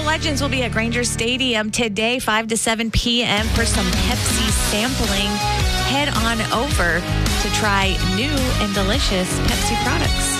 Legends will be at Granger Stadium today, 5 to 7 p.m. for some Pepsi sampling. Head on over to try new and delicious Pepsi products.